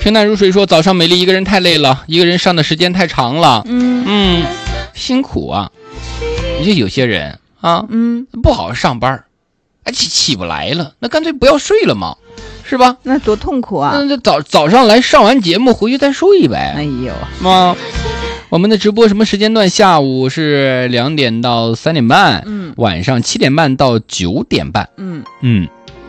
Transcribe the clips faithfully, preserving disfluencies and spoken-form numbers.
平淡如水说，早上美丽一个人太累了，一个人上的时间太长了， 嗯嗯，辛苦啊。你就有些人啊， 嗯， 不好好上班，哎起起不来了，那干脆不要睡了嘛，是吧？ 那多痛苦啊！ 那就早早上来上完节目回去再睡呗。 哎呦， 啊，我们的直播什么时间段？下午是两点到三点半， 嗯， 晚上七点半到九点半， 嗯嗯。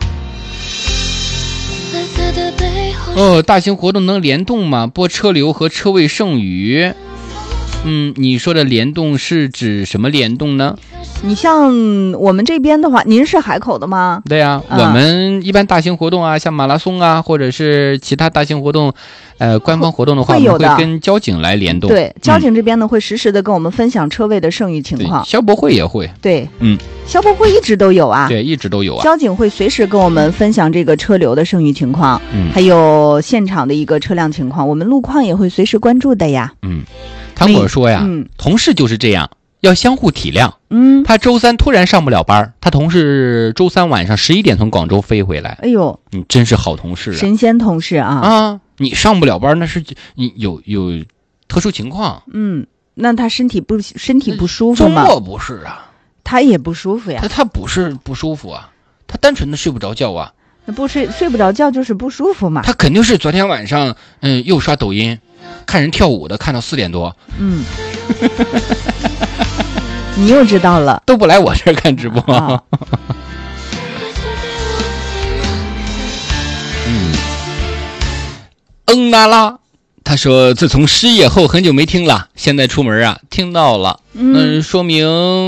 哦，大型活动能联动吗？播车流和车位剩余。嗯，你说的联动是指什么联动呢？ 你像我们这边的话，您是海口的吗？ 对呀、啊， 嗯、 我们一般大型活动啊，像马拉松啊，或者是其他大型活动，呃，官方活动的话， 会我们会跟交警来联动。 对，交警这边呢、嗯、会实时的跟我们分享车位的剩余情况。 消博会也会。 对， 嗯， 消博会一直都有啊。 对，一直都有啊。 交警会随时跟我们分享这个车流的剩余情况， 嗯， 还有现场的一个车辆情况，我们路况也会随时关注的呀。 嗯，汤果说呀， 嗯， 同事就是这样。要相互体谅。 嗯， 他周三突然上不了班，他同事周三晚上十一点从广州飞回来。 哎呦， 你真是好同事啊！ 神仙同事啊！ 啊，你上不了班，那是你有有特殊情况。 嗯，那他身体不身体不舒服吗？ 周末不是啊， 他也不舒服呀。 他他不是不舒服啊，他单纯的睡不着觉啊。 那不睡睡不着觉就是不舒服嘛。 他肯定是昨天晚上嗯又刷抖音，看人跳舞的，看到四点多。 嗯。你又知道了， 都不来我这儿看直播。 啊、 嗯，嗯啦啦，他说自从失业后很久没听了，现在出门啊听到了，嗯，说明